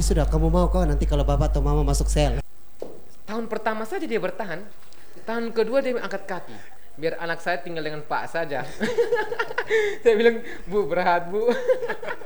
sudah, kamu mau kok nanti kalau bapak atau mama masuk sel? Tahun pertama saja dia bertahan. Tahun kedua dia angkat kaki. Biar anak saya tinggal dengan Pak saja. Saya bilang, Bu, berat, Bu.